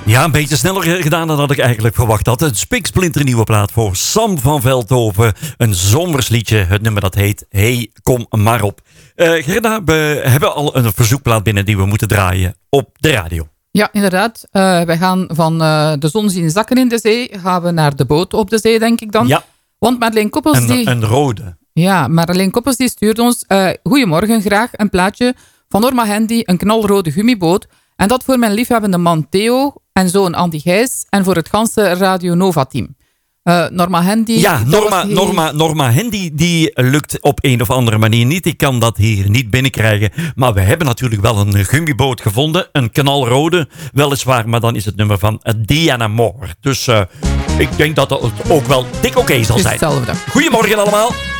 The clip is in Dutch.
Ja, een beetje sneller gedaan dan dat ik eigenlijk verwacht had. Een spiksplinternieuwe plaat voor Sam van Veldhoven. Een zomersliedje. Het nummer dat heet Hey, kom maar op. Gerda, we hebben al een verzoekplaat binnen die we moeten draaien op de radio. Ja, inderdaad. Wij gaan van de zon zien zakken in de zee. Gaan we naar de boot op de zee, denk ik dan. Ja. Want Marleen Koppels Een rode. Ja, Marleen Koppels die stuurt ons... Goedemorgen, graag een plaatje van Norma Handy, een knalrode gummiboot. En dat voor mijn liefhebbende man Theo en zoon Andy Gijs en voor het ganse Radio Nova-team. Norma Handy... Ja, Norma Handy die lukt op een of andere manier niet. Ik kan dat hier niet binnenkrijgen. Maar we hebben natuurlijk wel een gummiboot gevonden. Een knalrode, weliswaar. Maar dan is het nummer van Diana Moore. Dus ik denk dat het ook wel dik oké zal zijn. Hetzelfde. Goedemorgen allemaal.